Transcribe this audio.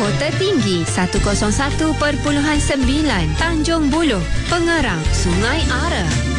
Kota Tinggi 101.9 Tanjung Buluh, Pengerang, Sungai Ara.